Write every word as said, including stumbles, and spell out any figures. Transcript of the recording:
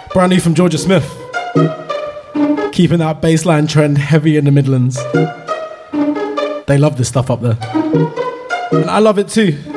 Brand new from Georgia Smith. Keeping that bassline trend heavy in the Midlands. They love this stuff up there. And I love it too.